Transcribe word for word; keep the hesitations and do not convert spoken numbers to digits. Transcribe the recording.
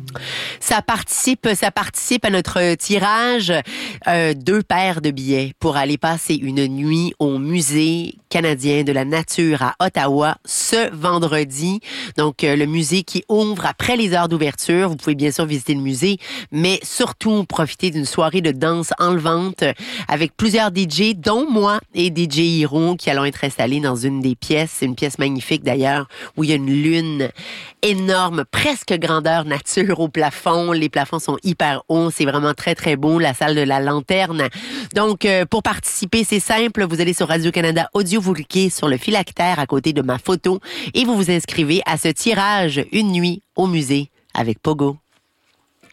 Ça participe, ça participe à notre tirage euh, deux paires de billets pour aller passer une nuit au Musée canadien de la nature à Ottawa ce vendredi. Donc, euh, le musée qui ouvre après les heures d'ouverture. Vous pouvez bien sûr visiter le musée, mais surtout profiter d'une soirée de danse enlevante avec plusieurs D J, dont moi et D J Hiro, qui allons être installés dans une des pièces. C'est une pièce magnifique d'ailleurs, où il y a une lune énorme, presque grandeur nature au plafond. Les plafonds sont hyper hauts. C'est vraiment très, très beau. La salle de la lanterne. Donc, euh, pour participer, c'est simple. Vous allez sur Radio-Canada Audio, vous cliquez sur le phylactère à côté de ma photo et vous vous inscrivez à ce tirage Une nuit au musée avec Pogo.